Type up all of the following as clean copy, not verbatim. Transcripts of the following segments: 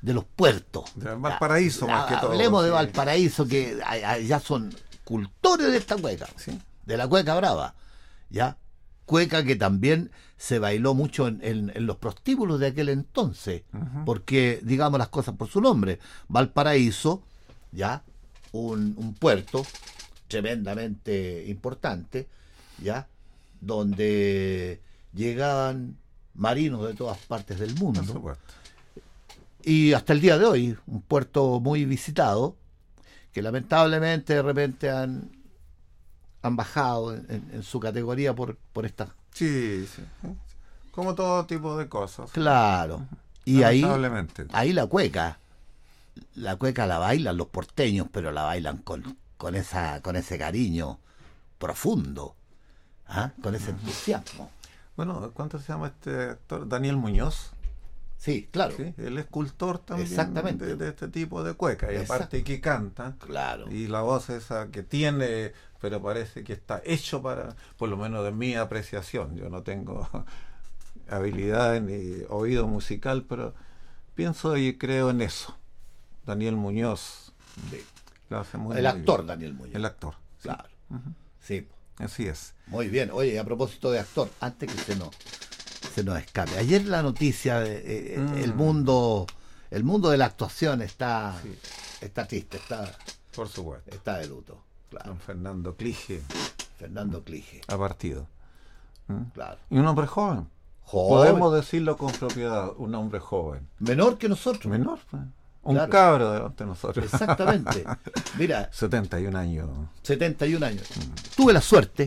de los puertos. De Valparaíso, más que todo. Hablemos de sí. Valparaíso, que ya son cultores de esta cueca, Sí. de la cueca brava, ¿ya? Cueca que también se bailó mucho en los prostíbulos de aquel entonces, porque, digamos las cosas por su nombre, Valparaíso, ¿ya? Un puerto tremendamente importante, ¿ya? Donde llegaban marinos de todas partes del Por mundo. supuesto. Y hasta el día de hoy, un puerto muy visitado, que lamentablemente de repente han bajado en su categoría por esta. Sí, sí. Como todo tipo de cosas. Claro. Y Lamentablemente. ahí la cueca la bailan los porteños, pero la bailan con ese cariño profundo, ¿ah? Con ese entusiasmo. Bueno, ¿cuánto se llama este actor? Daniel Muñoz. Sí, claro. ¿Sí? Él es cultor también Exactamente. de este tipo de cueca. Y aparte que canta. Claro. Y la voz esa que tiene, pero parece que está hecho para, por lo menos de mi apreciación. Yo no tengo habilidad ni oído musical, pero pienso y creo en eso. Daniel Muñoz. Sí. Lo hace muy El bien. actor Daniel Muñoz. El actor. Sí. Claro. Sí. Así es. Muy bien. Oye, a propósito de actor, antes que se nos escape. Ayer la noticia de el mundo de la actuación está triste, Por supuesto. está de luto. Claro. Don Fernando Clige Fernando Clige. ha partido. Claro. Y un hombre joven. Joven. Podemos decirlo con propiedad, un hombre joven. Menor que nosotros. Menor, pues. Un Claro. cabro delante de nosotros. Exactamente. Mira, 71 años. 71 años. Tuve la suerte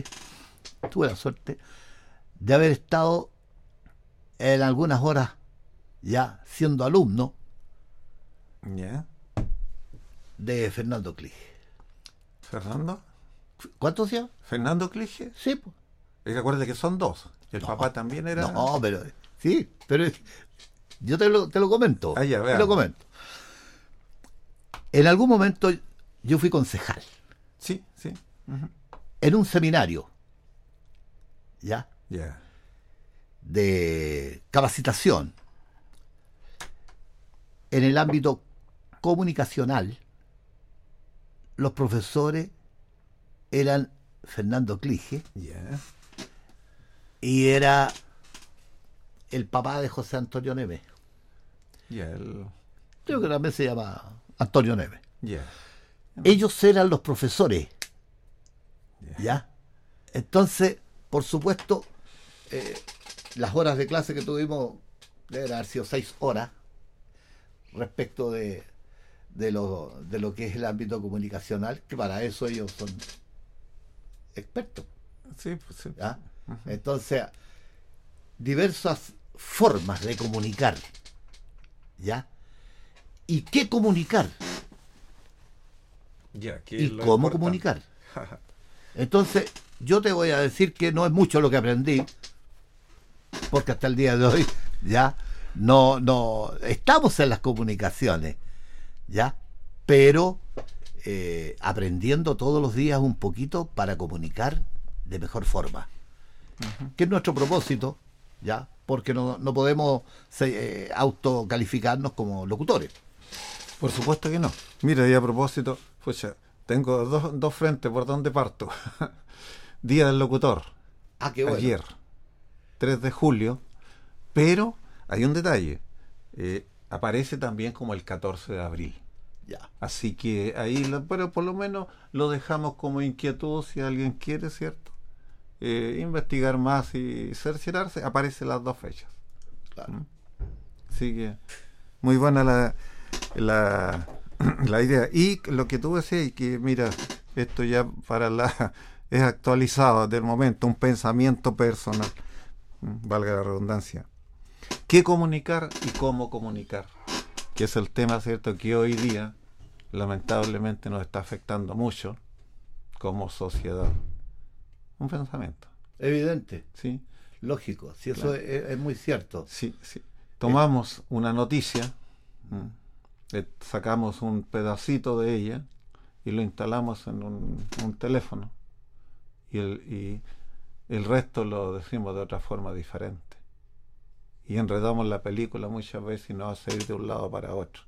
de haber estado en algunas horas ya siendo alumno ¿Ya? de Fernando Clige. ¿Fernando? ¿Cuántos años? ¿Fernando Clige? Sí, pues. Y recuerda que son dos. El papá también era... No, pero sí, pero yo te lo comento. Ah, ya, te veamos. lo comento. En algún momento yo fui concejal Sí, sí. en un seminario, ¿ya? Ya. De capacitación en el ámbito comunicacional. Los profesores eran Fernando Clige Ya. y era el papá de José Antonio Neves. Ya. Creo que también se llama Antonio Neves. Ya. Ellos eran los profesores, ¿ya? Entonces, por supuesto, las horas de clase que tuvimos deben haber sido 6 horas respecto de lo que es el ámbito comunicacional, que para eso ellos son expertos, Sí, pues sí. ¿ya? Entonces, diversas formas de comunicar, ¿ya? ¿Y qué comunicar? Ya, que ¿Y es lo cómo importante. comunicar? Entonces, yo te voy a decir que no es mucho lo que aprendí, porque hasta el día de hoy ya no estamos en las comunicaciones, ya, pero aprendiendo todos los días un poquito para comunicar de mejor forma, que es nuestro propósito, ya, porque no podemos autocalificarnos como locutores. Por supuesto que no. Mira, y a propósito, pucha, tengo dos frentes por donde parto. Día del locutor. Ah, qué bueno. Ayer, 3 de julio, pero hay un detalle. Aparece también como el 14 de abril. Ya. Así que ahí, pero por lo menos lo dejamos como inquietud si alguien quiere, ¿cierto? Investigar más y cerciorarse, aparecen las dos fechas. Claro. Así que muy buena la idea. Y lo que tú decías, que mira, esto ya es actualizado del momento, un pensamiento personal, valga la redundancia. ¿Qué comunicar y cómo comunicar? Que es el tema, ¿cierto?, que hoy día lamentablemente nos está afectando mucho como sociedad. Un pensamiento. Evidente, ¿Sí? lógico, si eso Claro. es muy cierto. Sí, sí. Tomamos una noticia, sacamos un pedacito de ella y lo instalamos en un teléfono y el resto lo decimos de otra forma diferente. Y enredamos la película muchas veces y nos hace ir de un lado para otro.